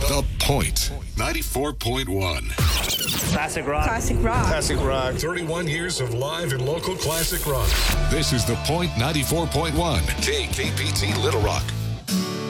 The Point 94.1. Classic rock. Classic rock. Classic rock. 31 years of live and local classic rock. This is The Point 94.1. KKPT Little Rock.